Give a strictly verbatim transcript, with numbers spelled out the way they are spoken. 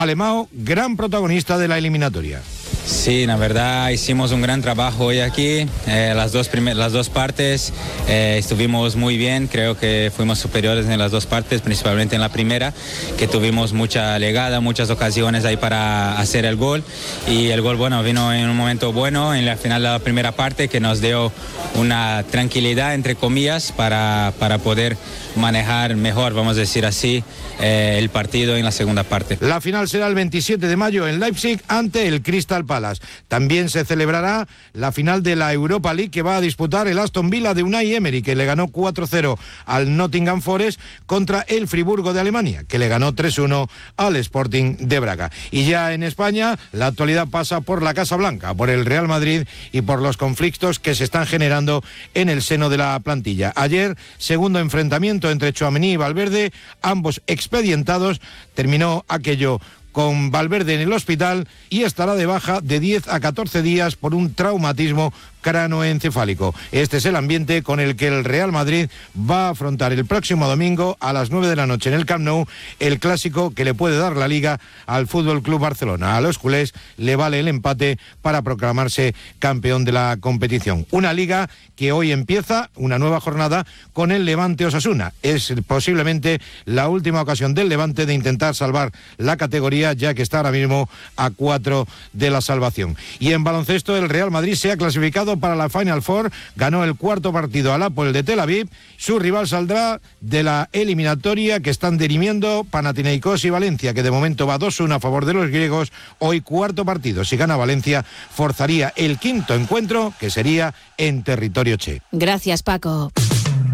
Alemão, gran protagonista de la eliminatoria. Sí, la verdad hicimos un gran trabajo hoy aquí, eh, las, dos primer, las dos partes eh, estuvimos muy bien, creo que fuimos superiores en las dos partes, principalmente en la primera, que tuvimos mucha llegada, muchas ocasiones ahí para hacer el gol, y el gol bueno vino en un momento bueno, en la final de la primera parte, que nos dio una tranquilidad, entre comillas, para, para poder manejar mejor, vamos a decir así, eh, el partido en la segunda parte. La final será el veintisiete de mayo en Leipzig ante el Crystal Palace. También se celebrará la final de la Europa League que va a disputar el Aston Villa de Unai Emery, que le ganó cuatro cero al Nottingham Forest, contra el Friburgo de Alemania, que le ganó tres uno al Sporting de Braga. Y ya en España, la actualidad pasa por la Casa Blanca, por el Real Madrid y por los conflictos que se están generando en el seno de la plantilla. Ayer, segundo enfrentamiento entre Tchouaméni y Valverde, ambos expedientados, terminó aquello con Valverde en el hospital y estará de baja de diez a catorce días por un traumatismo cranoencefálico. Este es el ambiente con el que el Real Madrid va a afrontar el próximo domingo a las nueve de la noche en el Camp Nou el clásico que le puede dar la Liga al Fútbol Club Barcelona. A los culés le vale el empate para proclamarse campeón de la competición. Una Liga que hoy empieza una nueva jornada con el Levante Osasuna. Es posiblemente la última ocasión del Levante de intentar salvar la categoría, ya que está ahora mismo a cuatro de la salvación. Y en baloncesto el Real Madrid se ha clasificado para la Final Four, ganó el cuarto partido al Hapoel de Tel Aviv. Su rival saldrá de la eliminatoria que están dirimiendo Panathinaikos y Valencia, que de momento va dos uno a favor de los griegos. Hoy cuarto partido, si gana Valencia forzaría el quinto encuentro, que sería en territorio che. Gracias, Paco.